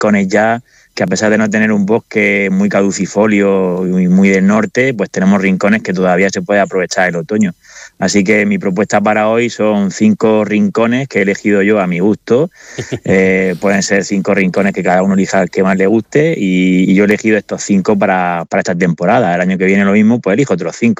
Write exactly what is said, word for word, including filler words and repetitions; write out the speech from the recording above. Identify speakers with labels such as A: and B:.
A: rincones ya que, a pesar de no tener un bosque muy caducifolio y muy del norte, pues tenemos rincones que todavía se puede aprovechar el otoño. Así que mi propuesta para hoy son cinco rincones que he elegido yo a mi gusto. Eh, pueden ser cinco rincones que cada uno elija el que más le guste, y, y yo he elegido estos cinco para, para esta temporada. El año que viene lo mismo, pues elijo otros cinco.